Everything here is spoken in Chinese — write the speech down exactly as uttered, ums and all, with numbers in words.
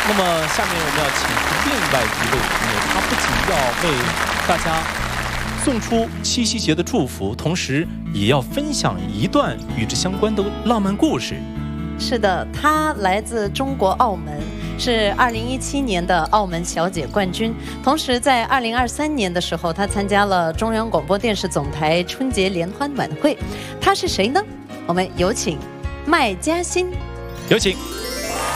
那么下面我们要请出另外一位朋友，他不仅要为大家送出七夕节的祝福，同时也要分享一段与之相关的浪漫故事。 是的，他来自中国澳门，是二零一七年的澳门小姐冠军。同时，在二零二三年的时候，他参加了中央广播电视总台春节联欢晚会。他是谁呢？我们有请麦嘉欣。 有请。